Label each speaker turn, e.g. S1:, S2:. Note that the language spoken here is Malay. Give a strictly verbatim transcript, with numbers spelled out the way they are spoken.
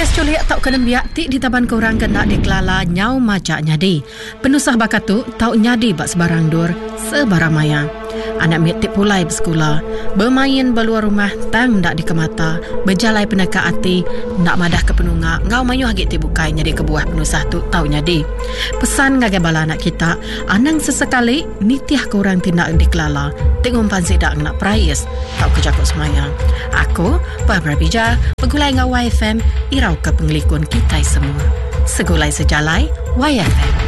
S1: Kes culiak tau kena biak ti di taban korang kena dikelala nyau majak nyadi. Penusah bakatu tau nyadi bak sebarang dur sebarang maya. Anak miak tip pulai bersekolah, bermain beluar rumah tang ndak dikemata, berjalai peneka hati, ndak madah ke penunga, ngau mayuh hagit ti bukai nyadi kebuah penusah tu tau nyadi. Pesan ngagai bala anak kita, anang sesekali nitiah korang tindak dikelala, tengok pansi dak nak prayes, tau kejakut semayang. Aku, Barbara Bija, pegulai ngau Y F M, irau ke penglikun kita semua. Segulai sejalai, Y F M.